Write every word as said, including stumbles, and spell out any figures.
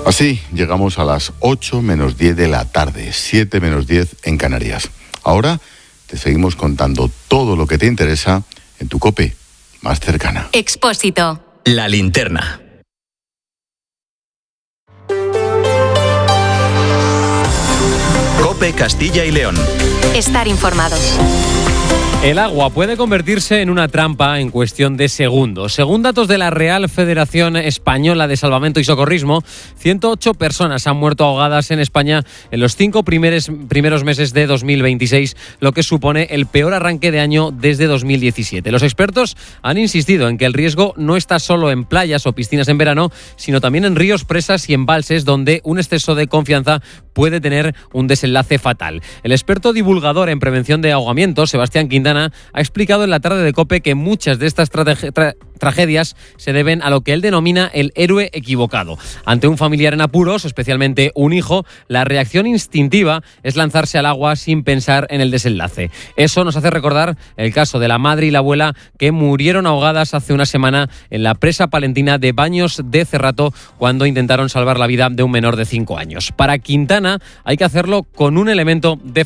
Así llegamos a las ocho menos diez de la tarde, siete menos diez en Canarias. Ahora te seguimos contando todo lo que te interesa en tu COPE más cercana. Expósito. La linterna. COPE Castilla y León. Estar informados. El agua puede convertirse en una trampa en cuestión de segundos. Según datos de la Real Federación Española de Salvamento y Socorrismo, ciento ocho personas han muerto ahogadas en España en los cinco primeros, primeros meses de dos mil veintiséis, lo que supone el peor arranque de año desde dos mil diecisiete. Los expertos han insistido en que el riesgo no está solo en playas o piscinas en verano, sino también en ríos, presas y embalses, donde un exceso de confianza puede tener un desenlace fatal. El experto divulgador en prevención de ahogamiento, Sebastián Quintana, ha explicado en la tarde de COPE que muchas de estas trage- tra- tragedias se deben a lo que él denomina el héroe equivocado. Ante un familiar en apuros, especialmente un hijo, la reacción instintiva es lanzarse al agua sin pensar en el desenlace. Eso nos hace recordar el caso de la madre y la abuela que murieron ahogadas hace una semana en la presa palentina de Baños de Cerrato cuando intentaron salvar la vida de un menor de cinco años. Para Quintana hay que hacerlo con un elemento